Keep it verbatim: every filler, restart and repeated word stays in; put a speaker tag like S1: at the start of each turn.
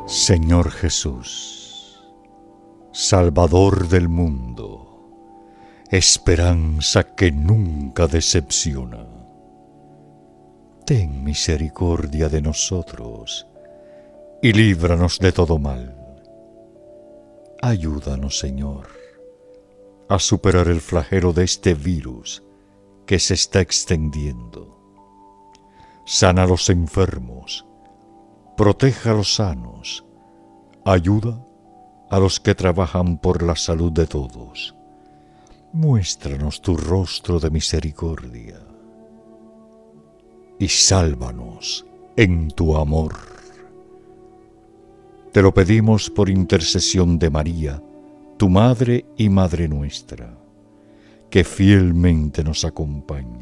S1: Señor Jesús, Salvador del mundo, esperanza que nunca decepciona, ten misericordia de nosotros y líbranos de todo mal. Ayúdanos, Señor, a superar el flagelo de este virus que se está extendiendo. Sana a los enfermos, proteja a los sanos, ayuda a los que trabajan por la salud de todos. Muéstranos tu rostro de misericordia y sálvanos en tu amor. Te lo pedimos por intercesión de María, tu Madre y Madre nuestra, que fielmente nos acompaña.